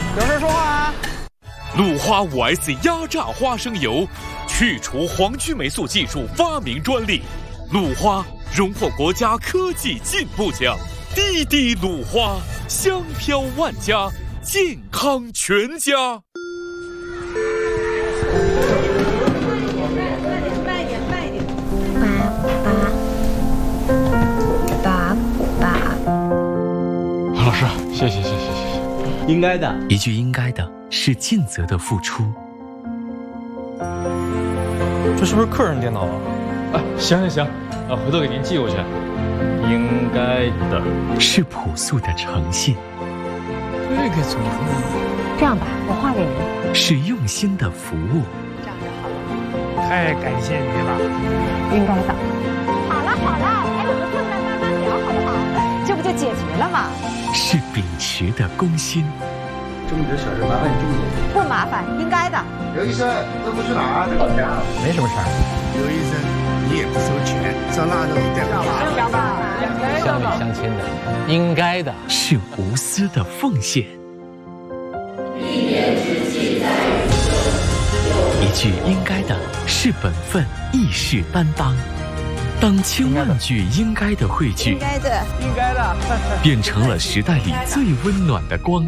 有事说话啊！ 鲁花5S 压榨花生油，去除黄曲霉素技术发明专利。鲁花荣获国家科技进步奖。滴滴鲁花，香飘万家，健康全家。 慢一点。 老师，谢谢。 应该的， 一句应该的是尽责的付出。 这是不是客人电脑啊？啊，行，回头给您寄过去。应该的是朴素的诚信。 这个怎么弄？ 这样吧，我画给您。 是用心的服务。 这样就好了。 太感谢你了， 应该的。好了，还有个困难慢慢聊，好不好？这不就解决了吗？ 是秉持的公心。 这么点小事，麻烦你这么做。 不麻烦，应该的。 刘医生，这不去哪儿？老家。 没什么事儿。 刘医生，你也不收钱，上腊肉你带回家。 乡里乡亲的，应该的。 是无私的奉献。一句应该的是本分，义士担当。当千万句应该的汇聚， 应该的， 变成了时代里最温暖的光。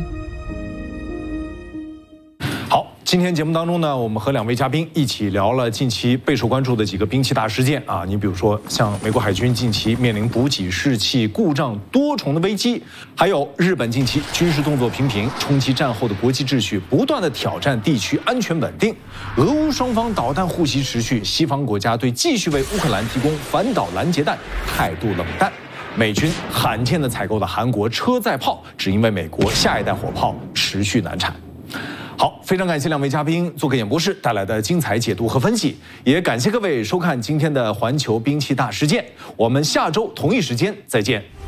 好，今天节目当中呢，我们和2位嘉宾一起聊了近期备受关注的几个兵器大事件啊。你比如说，像美国海军近期面临补给士气故障多重的危机，还有日本近期军事动作频频，冲击战后的国际秩序，不断的挑战地区安全稳定。俄乌双方导弹互袭持续，西方国家对继续为乌克兰提供反导拦截弹态度冷淡。美军罕见的采购了韩国车载炮，只因为美国下一代火炮持续难产。好，非常感谢2位嘉宾做客演播室带来的精彩解读和分析，也感谢各位收看今天的环球兵器大事件。我们下周同一时间再见。